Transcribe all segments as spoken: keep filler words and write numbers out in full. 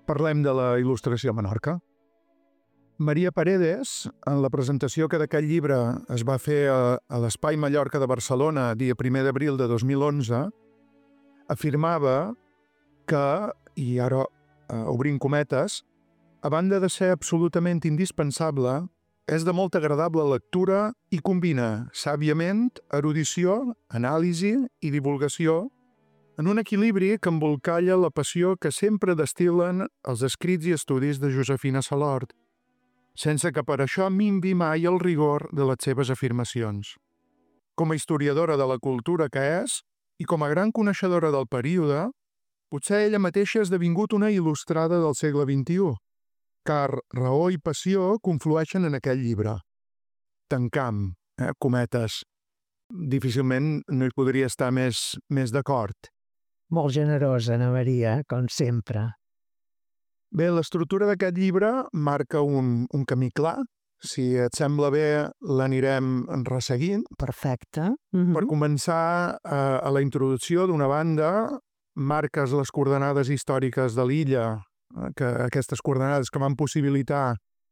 Parlem de la il·lustració a Menorca. Maria Paredes, en la presentació que d'aquest llibre es va fer a, a l'Espai Mallorca de Barcelona, dia primer d'abril de dos mil onze, afirmava que, i ara eh, obrim cometes, a banda de ser absolutament indispensable, és de molt agradable lectura i combina sàviament erudició, anàlisi i divulgació en un equilibri que embolcalla la passió que sempre destil·len els escrits i estudis de Josefina Salort, sense que per això minvi mai el rigor de les seves afirmacions. Com a historiadora de la cultura que és, i com a gran coneixedora del període, potser ella mateixa ha esdevingut una il·lustrada del segle vint-i-u, car raó i passió conflueixen en aquest llibre. Tancam, eh, cometes. Difícilment no hi podria estar més, més d'acord. Molt generosa, Ana Maria, com sempre. Bé, l'estructura d'aquest llibre marca un, un camí clar. Si et sembla bé, l'anirem resseguint. Perfecte. Mm-hmm. Per començar, eh, a la introducció, d'una banda, marques les coordenades històriques de l'illa, eh, que aquestes coordenades que van possibilitar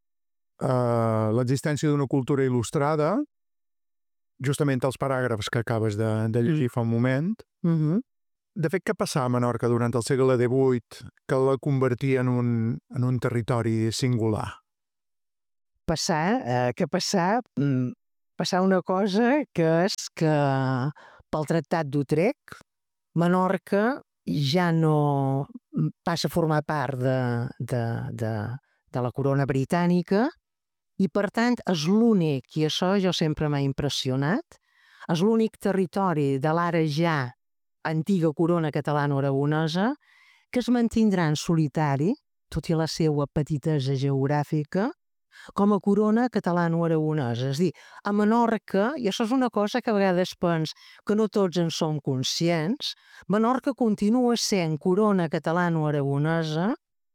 eh, l'existència d'una cultura il·lustrada, justament els paràgrafs que acabes de, de llegir fa un moment. Mm-hmm. De fet, què passava a Menorca durant el segle divuit que la convertia en un, en un territori singular? Passar, eh, que passar, mm, passar una cosa que és que pel Tractat d'Utrecht, Menorca ja no passa a formar part de, de, de, de la corona britànica i, per tant, és l'únic, i això jo sempre m'ha impressionat, és l'únic territori de l'ara ja antiga corona catalano-aragonesa que es mantindrà en solitari, tot i la seva petitesa geogràfica, com a corona catalano-aragonesa. És a dir, a Menorca, i això és una cosa que a vegades pens que no tots en som conscients, Menorca continua sent corona catalano-aragonesa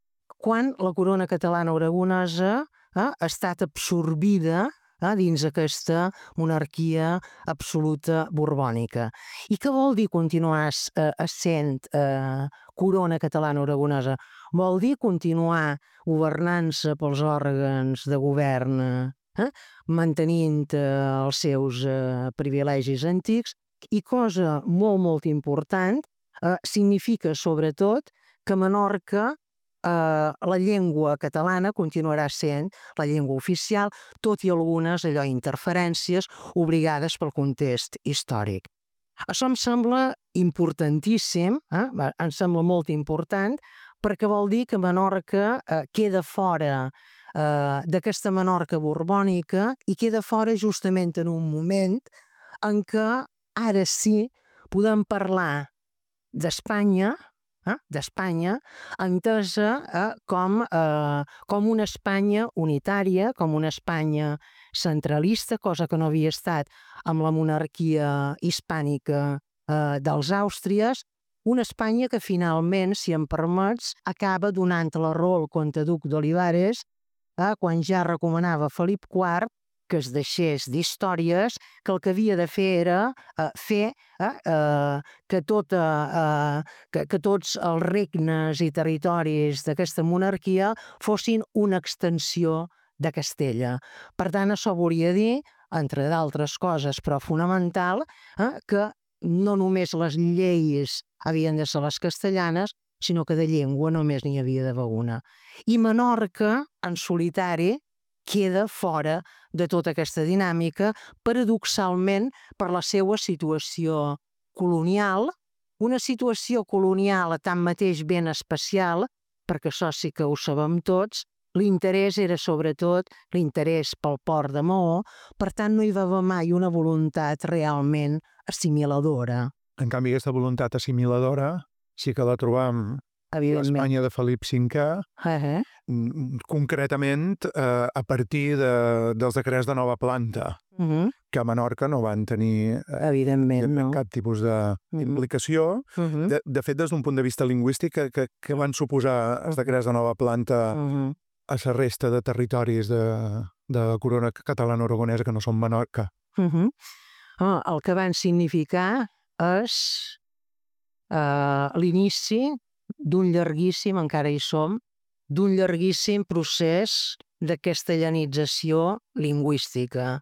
quan la corona catalano-aragonesa eh, ha estat absorbida eh, dins aquesta monarquia absoluta borbònica. I què vol dir continuar eh, essent eh, corona catalano-aragonesa? Vol dir continuar governant-se pels òrgans de govern, eh, mantenint eh, els seus eh, privilegis antics i, cosa molt, molt important, eh, significa sobretot que Menorca Uh, la llengua catalana continuarà sent la llengua oficial, tot i algunes allò interferències obligades pel context històric. Això em sembla importantíssim, eh? em sembla molt important, perquè vol dir que Menorca uh, queda fora uh, d'aquesta Menorca borbònica i queda fora justament en un moment en què ara sí podem parlar d'Espanya, Eh, d'Espanya, entesa eh, com, eh, com una Espanya unitària, com una Espanya centralista, cosa que no havia estat amb la monarquia hispànica eh, dels Àustries, una Espanya que finalment, si em permets, acaba donant la raó al comte duc d'Olivares eh, quan ja recomanava Felip quart que es deixés d'històries, que el que havia de fer era eh, fer eh, eh, que, tota, eh, que, que tots els regnes i territoris d'aquesta monarquia fossin una extensió de Castella. Per tant, això volia dir, entre d'altres coses, però fonamental, eh, que no només les lleis havien de ser les castellanes, sinó que de llengua només n'hi havia d'haver una. I Menorca, en solitari, queda fora de tota aquesta dinàmica, paradoxalment per la seva situació colonial, una situació colonial tanmateix ben especial, perquè això sí que ho sabem tots, l'interès era sobretot l'interès pel port de Maó, per tant no hi va haver mai una voluntat realment assimiladora. En canvi, aquesta voluntat assimiladora sí que la trobam a l'Espanya de Felip cinquè, uh-huh. concretament eh, a partir de, dels decrets de nova planta, uh-huh. que a Menorca no van tenir evidentment no. cap tipus d'implicació. Uh-huh. De, de fet, des d'un punt de vista lingüístic, que, que, que van suposar els decrets de nova planta uh-huh. a la resta de territoris de, de la corona catalano-aragonesa que no són Menorca. Uh-huh. oh, el que van significar és eh, l'inici d'un llarguíssim, encara hi som, d'un llarguíssim procés de castellanització lingüística,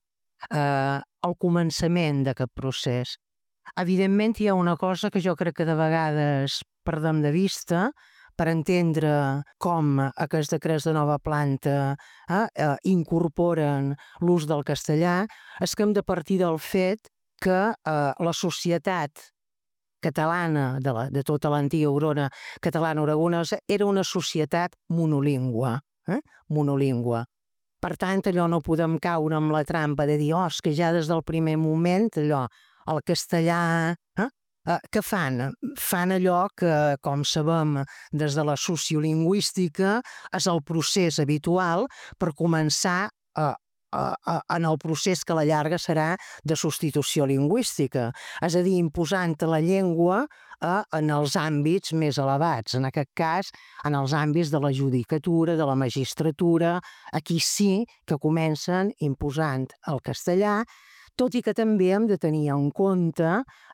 eh, al començament d'aquest procés. Evidentment, hi ha una cosa que jo crec que de vegades perdem de vista per entendre com aquests decrets de nova planta eh, eh, incorporen l'ús del castellà, és que hem de partir del fet que eh, la societat catalana, de, la, de tota l'antiga Aurora catalana aragonesa, era una societat monolingüe. Eh? Monolingüe. Per tant, allò no podem caure amb la trampa de dir, oh, és que ja des del primer moment, allò, el castellà... Eh? Uh, què fan? Fan allò que, com sabem, des de la sociolingüística, és el procés habitual per començar a uh, Uh, uh, en el procés que a la llarga serà de substitució lingüística, és a dir, imposant la llengua uh, en els àmbits més elevats, en aquest cas en els àmbits de la judicatura, de la magistratura. Aquí sí que comencen imposant el castellà, tot i que també hem de tenir en compte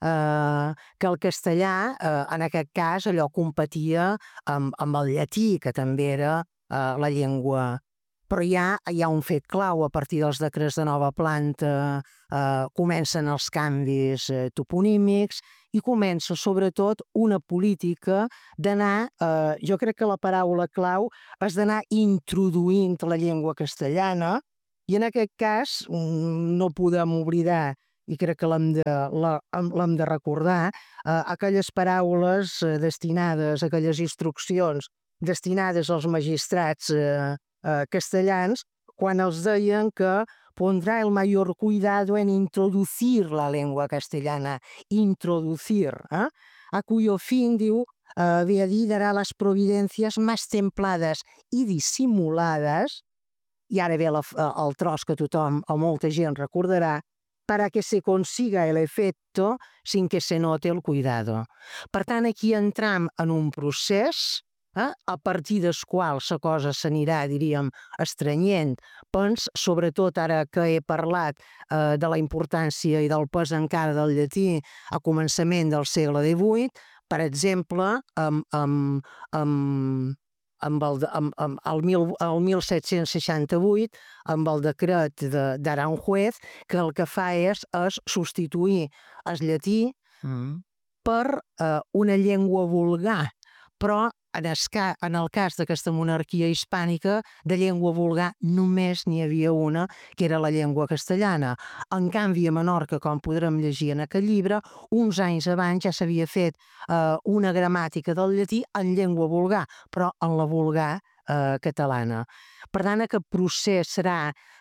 eh, que el castellà, eh, en aquest cas, allò competia amb, amb el llatí, que també era eh, la llengua. Però hi ha, hi ha un fet clau, a partir dels decrets de nova planta eh, comencen els canvis eh, toponímics i comença sobretot una política d'anar, eh, jo crec que la paraula clau és d'anar introduint la llengua castellana i en aquest cas no podem oblidar, i crec que l'hem de, l'hem de recordar, eh, aquelles paraules eh, destinades, aquelles instruccions destinades als magistrats eh, Uh, castellans, quan els deien que pondrà el mayor cuidado en introducir la lengua castellana, introducir, eh? A cuyo fin, diu, uh, ve a dir, darà les providencias más templadas i dissimulades, i ara ve la, el tros que tothom o molta gent recordarà, para que se consiga el efecto sin que se note el cuidado. Per tant, aquí entram en un procés Eh? a partir del qual la cosa s'anirà, diríem, estrenyent. Pens, sobretot ara que he parlat eh, de la importància i del pes encara del llatí a començament del segle divuit, per exemple, amb, amb, amb, amb el, amb, amb el, mil, el mil set-cents seixanta-vuit, amb el decret de, d'Aranjuez, que el que fa és, és substituir el llatí mm. per eh, una llengua vulgar, però en el, en el cas d'aquesta monarquia hispànica, de llengua vulgar només n'hi havia una, que era la llengua castellana. En canvi, a Menorca, com podrem llegir en aquest llibre, uns anys abans ja s'havia fet eh, una gramàtica del llatí en llengua vulgar, però en la vulgar eh, catalana. Per tant, aquest procés serà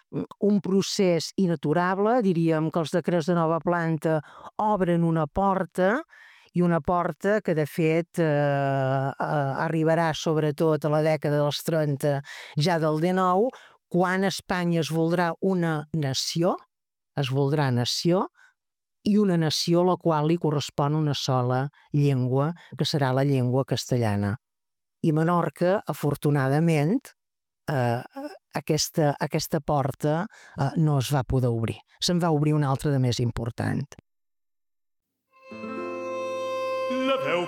un procés inaturable, diríem que els decrets de nova planta obren una porta, i una porta que, de fet, eh, eh, arribarà sobretot a la dècada dels trenta, ja del dinou, quan Espanya es voldrà una nació, es voldrà nació, i una nació a la qual li correspon una sola llengua, que serà la llengua castellana. I Menorca, afortunadament, eh, aquesta, aquesta porta eh, no es va poder obrir. Se'n va obrir una altra de més important.